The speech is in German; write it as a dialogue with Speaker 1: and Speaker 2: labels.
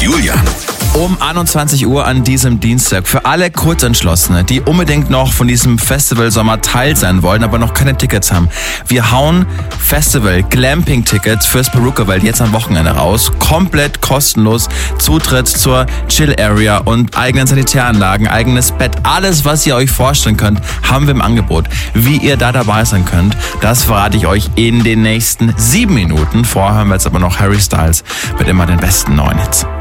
Speaker 1: Julian.
Speaker 2: Um 21 Uhr an diesem Dienstag für alle Kurzentschlossene, die unbedingt noch von diesem Festivalsommer Teil sein wollen, aber noch keine Tickets haben. Wir hauen Festival-Glamping-Tickets fürs Perukaville jetzt am Wochenende raus. Komplett kostenlos. Zutritt zur Chill-Area und eigenen Sanitäranlagen, eigenes Bett. Alles, was ihr euch vorstellen könnt, haben wir im Angebot. Wie ihr da dabei sein könnt, das verrate ich euch in den nächsten 7 Minuten. Vorher hören wir jetzt aber noch Harry Styles mit immer den besten neuen Hits.